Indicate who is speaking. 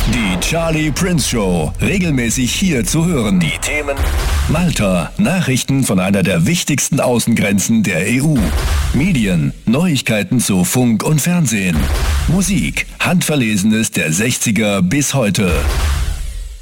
Speaker 1: Die Charlie Prince Show, regelmäßig hier zu hören. Die Themen: Malta, Nachrichten von einer der wichtigsten Außengrenzen der EU. Medien, Neuigkeiten zu Funk und Fernsehen. Musik, Handverlesenes der 60er bis heute.